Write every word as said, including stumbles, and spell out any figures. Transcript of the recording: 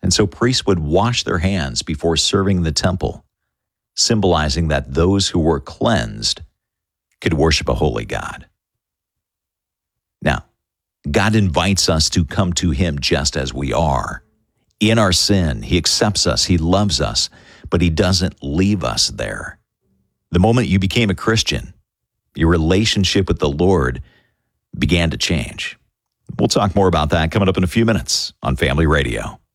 And so priests would wash their hands before serving the temple, symbolizing that those who were cleansed could worship a holy God. Now, God invites us to come to Him just as we are. In our sin, He accepts us, He loves us, but He doesn't leave us there. The moment you became a Christian, your relationship with the Lord began to change. We'll talk more about that coming up in a few minutes on Family Radio.